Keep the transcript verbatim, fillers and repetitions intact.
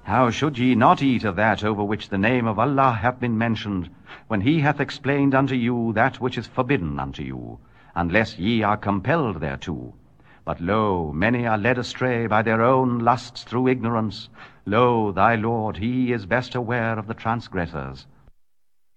How should ye not eat of that over which the name of Allah hath been mentioned, when he hath explained unto you that which is forbidden unto you, unless ye are compelled thereto? But lo, many are led astray by their own lusts through ignorance. Lo, thy Lord, he is best aware of the transgressors.